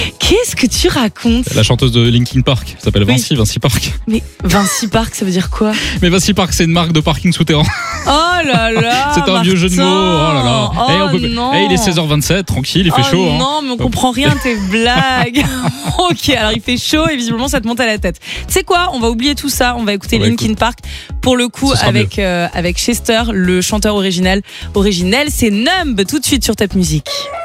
Qu'est-ce que tu racontes? La chanteuse de Linkin Park s'appelle Vinci Park. Mais Vinci Park, ça veut dire quoi? Mais Vinci Park, c'est une marque de parking souterrain. Oh là là. C'est un vieux jeu de mots. Oh là là. Oh non. Il est 16h27, tranquille, il fait chaud. Non, mais on comprend rien de tes blagues. Ok, alors il fait chaud et visiblement ça te monte à la tête. Tu sais quoi? On va oublier tout ça. On va écouter Linkin Park. Pour le coup, avec Chester, le chanteur originel, c'est Numb, tout de suite sur Top Music.